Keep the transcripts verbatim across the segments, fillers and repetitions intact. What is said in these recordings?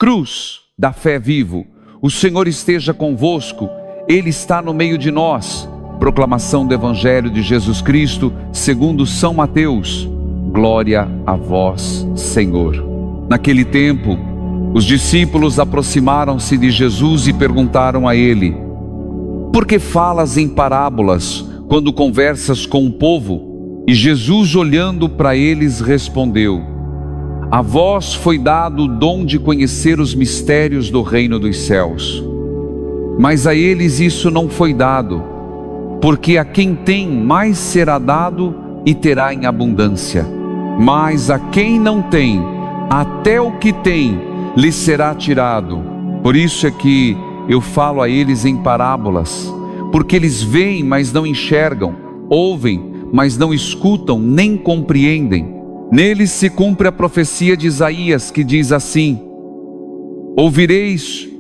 Cruz da fé vivo, o Senhor esteja convosco, Ele está no meio de nós. Proclamação do Evangelho de Jesus Cristo, segundo São Mateus. Glória a vós, Senhor. Naquele tempo, os discípulos aproximaram-se de Jesus e perguntaram a Ele: por que falas em parábolas quando conversas com o povo? E Jesus, olhando para eles, respondeu: a vós foi dado o dom de conhecer os mistérios do reino dos céus, mas a eles isso não foi dado, porque a quem tem mais será dado e terá em abundância, mas a quem não tem, até o que tem lhe será tirado. Por isso é que eu falo a eles em parábolas, porque eles veem, mas não enxergam, ouvem, mas não escutam, nem compreendem. Neles se cumpre a profecia de Isaías, que diz assim: ouvireis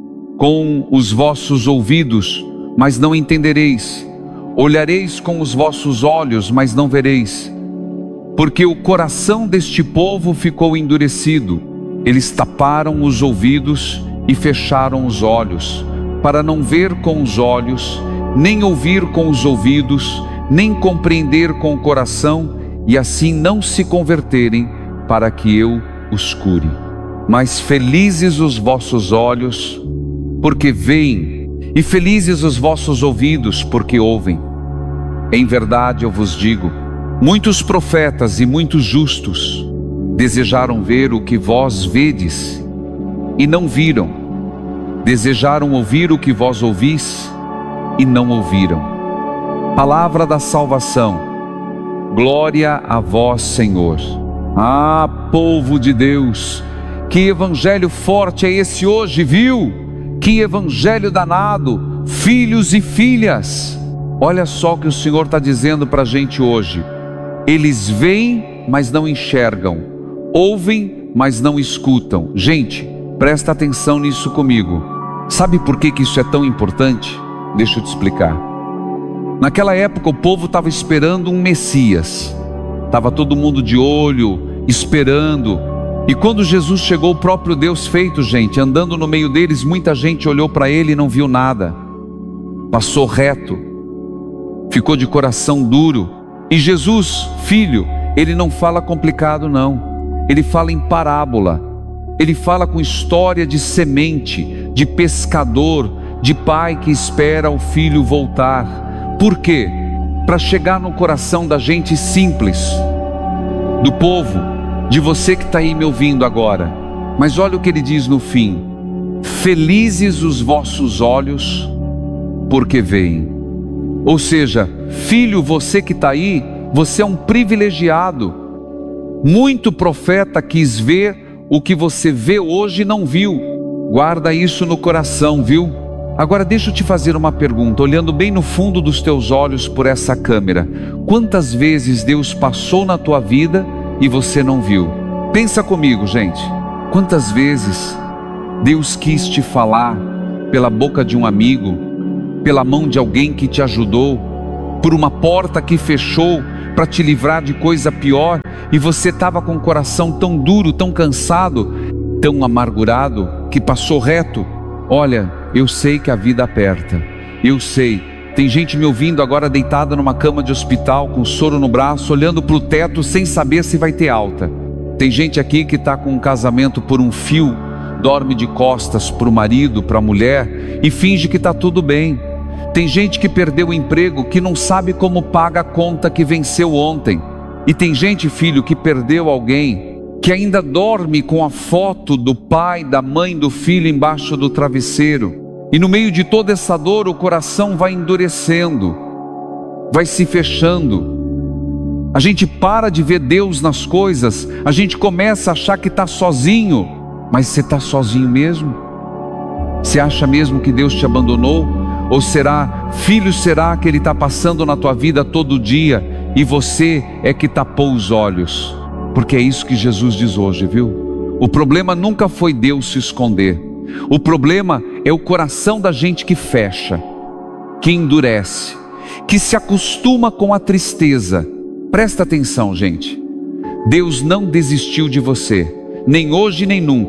com os vossos ouvidos, mas não entendereis, olhareis com os vossos olhos, mas não vereis, porque o coração deste povo ficou endurecido, eles taparam os ouvidos e fecharam os olhos, para não ver com os olhos, nem ouvir com os ouvidos, nem compreender com o coração, e assim não se converterem, para que eu os cure. Mas felizes os vossos olhos, porque veem, e felizes os vossos ouvidos, porque ouvem. Em verdade eu vos digo, muitos profetas e muitos justos desejaram ver o que vós vedes, e não viram. Desejaram ouvir o que vós ouvis, e não ouviram. Palavra da salvação. Glória a vós, Senhor. Ah, povo de Deus, que evangelho forte é esse hoje, viu? Que evangelho danado, filhos e filhas. Olha só o que o Senhor está dizendo para a gente hoje. Eles veem, mas não enxergam, ouvem, mas não escutam. Gente, presta atenção nisso comigo. Sabe por que que isso é tão importante? Deixa eu te explicar. Naquela época o povo estava esperando um Messias, estava todo mundo de olho, esperando, e quando Jesus chegou, o próprio Deus feito, gente, andando no meio deles, muita gente olhou para ele e não viu nada, passou reto, ficou de coração duro. E Jesus, filho, ele não fala complicado não, ele fala em parábola, ele fala com história de semente, de pescador, de pai que espera o filho voltar. Por quê? Para chegar no coração da gente simples, do povo, de você que está aí me ouvindo agora. Mas olha o que ele diz no fim: felizes os vossos olhos, porque veem. Ou seja, filho, você que está aí, você é um privilegiado. Muito profeta quis ver o que você vê hoje e não viu. Guarda isso no coração, viu? Agora deixa eu te fazer uma pergunta, olhando bem no fundo dos teus olhos por essa câmera. Quantas vezes Deus passou na tua vida e você não viu? Pensa comigo, gente. Quantas vezes Deus quis te falar pela boca de um amigo, pela mão de alguém que te ajudou, por uma porta que fechou para te livrar de coisa pior, e você estava com o coração tão duro, tão cansado, tão amargurado, que passou reto? Olha, eu sei que a vida aperta, eu sei, tem gente me ouvindo agora deitada numa cama de hospital, com soro no braço, olhando para o teto sem saber se vai ter alta. Tem gente aqui que está com um casamento por um fio, dorme de costas para o marido, para a mulher, e finge que está tudo bem. Tem gente que perdeu o emprego, que não sabe como paga a conta que venceu ontem. E tem gente, filho, que perdeu alguém, que ainda dorme com a foto do pai, da mãe, do filho embaixo do travesseiro. E no meio de toda essa dor, o coração vai endurecendo, vai se fechando. A gente para de ver Deus nas coisas, a gente começa a achar que está sozinho. Mas você está sozinho mesmo? Você acha mesmo que Deus te abandonou? Ou será, filho, será que Ele está passando na tua vida todo dia e você é que tapou os olhos? Porque é isso que Jesus diz hoje, viu? O problema nunca foi Deus se esconder. O problema é o coração da gente que fecha, que endurece, que se acostuma com a tristeza. Presta atenção, gente. Deus não desistiu de você, nem hoje nem nunca.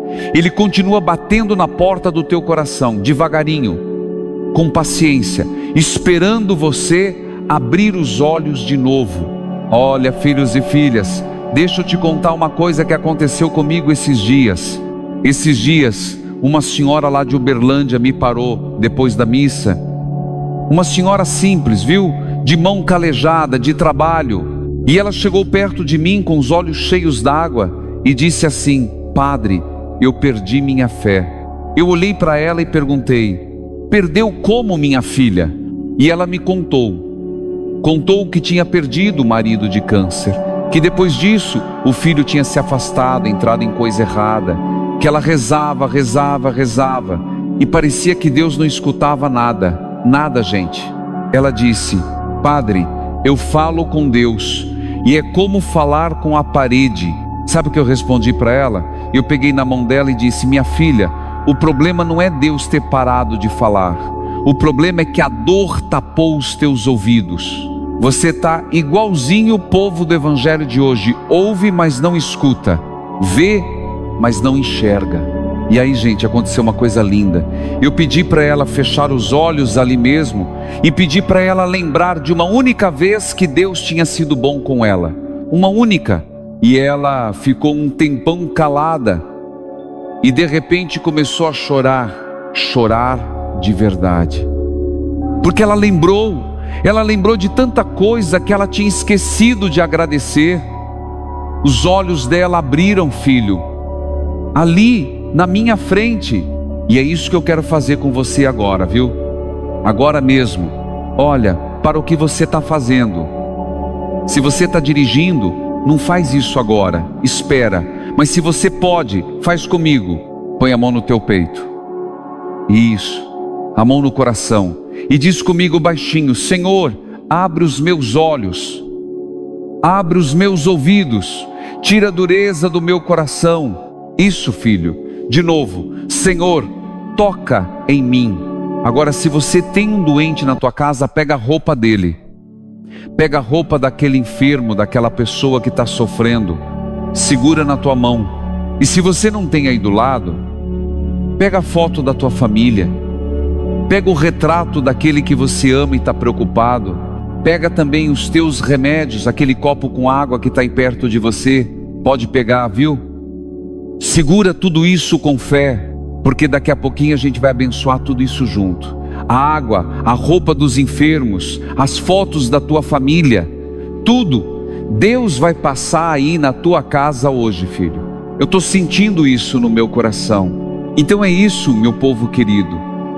Ele continua batendo na porta do teu coração, devagarinho, com paciência, esperando você abrir os olhos de novo. Olha, filhos e filhas, deixa eu te contar uma coisa que aconteceu comigo esses dias. Esses dias, uma senhora lá de Uberlândia me parou depois da missa. Uma senhora simples, viu? De mão calejada, de trabalho. E ela chegou perto de mim com os olhos cheios d'água e disse assim: padre, eu perdi minha fé. Eu olhei para ela e perguntei: perdeu como, minha filha? E ela me contou. Contou que tinha perdido o marido de câncer, que depois disso o filho tinha se afastado, entrado em coisa errada, que ela rezava, rezava, rezava, e parecia que Deus não escutava nada, nada, gente. Ela disse: padre, eu falo com Deus, e é como falar com a parede. Sabe o que eu respondi para ela? Eu peguei na mão dela e disse: minha filha, o problema não é Deus ter parado de falar, o problema é que a dor tapou os teus ouvidos. Você está igualzinho o povo do evangelho de hoje, ouve, mas não escuta, vê, mas não enxerga. E aí, gente, aconteceu uma coisa linda. Eu pedi para ela fechar os olhos ali mesmo e pedi para ela lembrar de uma única vez que Deus tinha sido bom com ela, uma única. E ela ficou um tempão calada e de repente começou a chorar, chorar de verdade, porque ela lembrou, ela lembrou de tanta coisa que ela tinha esquecido de agradecer. Os olhos dela abriram, filho, ali na minha frente. E é isso que eu quero fazer com você agora, viu? Agora mesmo. Olha para o que você está fazendo. Se você está dirigindo, não faz isso agora, espera. Mas se você pode, faz comigo. Põe a mão no teu peito. Isso, a mão no coração. E diz comigo baixinho: Senhor, abre os meus olhos, abre os meus ouvidos, tira a dureza do meu coração. Isso, filho. De novo: Senhor, toca em mim. Agora, se você tem um doente na tua casa, pega a roupa dele, pega a roupa daquele enfermo, daquela pessoa que está sofrendo, segura na tua mão. E se você não tem aí do lado, pega a foto da tua família, pega o retrato daquele que você ama e está preocupado, pega também os teus remédios, aquele copo com água que está aí perto de você, pode pegar, viu? Segura tudo isso com fé, porque daqui a pouquinho a gente vai abençoar tudo isso junto. A água, a roupa dos enfermos, as fotos da tua família, tudo. Deus vai passar aí na tua casa hoje, filho. Eu estou sentindo isso no meu coração. Então é isso, meu povo querido.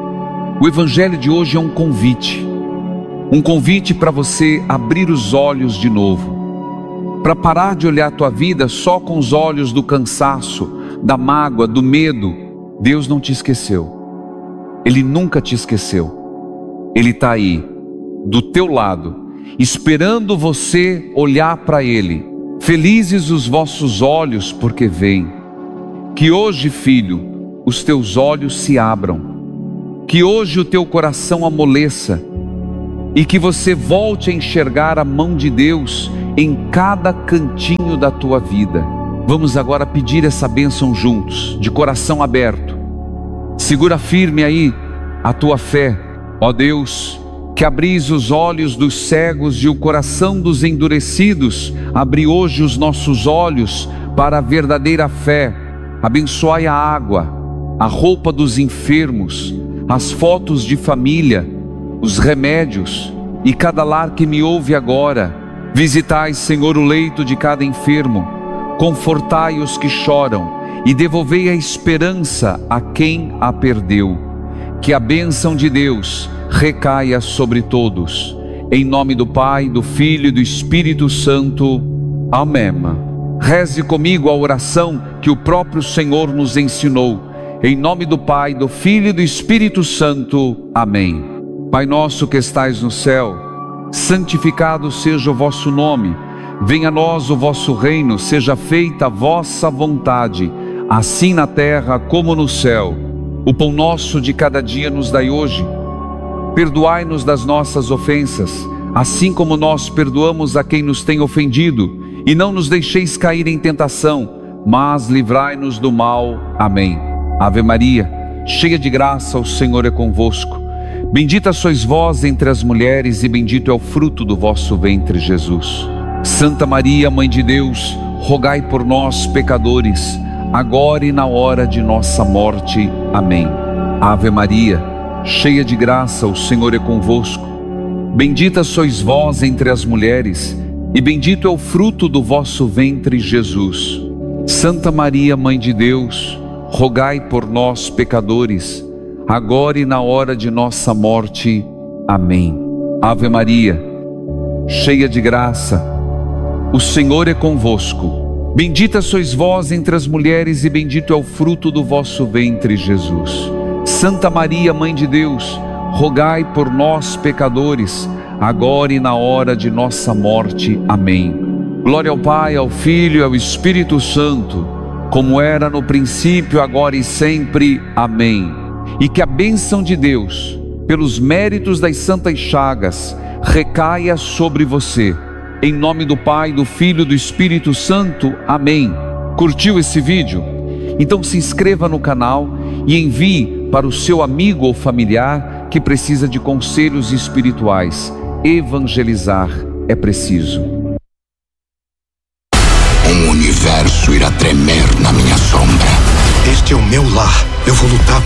O evangelho de hoje é um convite. Um convite para você abrir os olhos de novo, para parar de olhar a tua vida só com os olhos do cansaço, da mágoa, do medo. Deus não te esqueceu. Ele nunca te esqueceu. Ele está aí, do teu lado, esperando você olhar para Ele. Felizes os vossos olhos, porque veem. Que hoje, filho, os teus olhos se abram. Que hoje o teu coração amoleça. E que você volte a enxergar a mão de Deus em cada cantinho da tua vida. Vamos agora pedir essa bênção juntos, de coração aberto. Segura firme aí a tua fé. Ó Deus, que abris os olhos dos cegos e o coração dos endurecidos, abri hoje os nossos olhos para a verdadeira fé. Abençoai a água, a roupa dos enfermos, as fotos de família, os remédios e cada lar que me ouve agora. Visitai, Senhor, o leito de cada enfermo, confortai os que choram e devolvei a esperança a quem a perdeu. Que a bênção de Deus recaia sobre todos. Em nome do Pai, do Filho e do Espírito Santo. Amém. Reze comigo a oração que o próprio Senhor nos ensinou. Em nome do Pai, do Filho e do Espírito Santo. Amém. Pai nosso que estais no céu, santificado seja o vosso nome. Venha a nós o vosso reino, seja feita a vossa vontade, assim na terra como no céu. O pão nosso de cada dia nos dai hoje. Perdoai-nos das nossas ofensas, assim como nós perdoamos a quem nos tem ofendido. E não nos deixeis cair em tentação, mas livrai-nos do mal. Amém. Ave Maria, cheia de graça, o Senhor é convosco. Bendita sois vós entre as mulheres, e bendito é o fruto do vosso ventre, Jesus. Santa Maria, Mãe de Deus, rogai por nós, pecadores, agora e na hora de nossa morte. Amém. Ave Maria, cheia de graça, o Senhor é convosco. Bendita sois vós entre as mulheres, e bendito é o fruto do vosso ventre, Jesus. Santa Maria, Mãe de Deus, rogai por nós, pecadores, agora e na hora de nossa morte. Amém. Ave Maria, cheia de graça, o Senhor é convosco. Bendita sois vós entre as mulheres, e bendito é o fruto do vosso ventre, Jesus. Santa Maria, Mãe de Deus, rogai por nós, pecadores, agora e na hora de nossa morte. Amém. Glória ao Pai, ao Filho e ao Espírito Santo, como era no princípio, agora e sempre. Amém. E que a bênção de Deus, pelos méritos das santas chagas, recaia sobre você. Em nome do Pai, do Filho e do Espírito Santo. Amém. Curtiu esse vídeo? Então se inscreva no canal e envie para o seu amigo ou familiar que precisa de conselhos espirituais. Evangelizar é preciso. Um universo irá tremer na minha sombra. Este é o meu lar. Eu vou lutar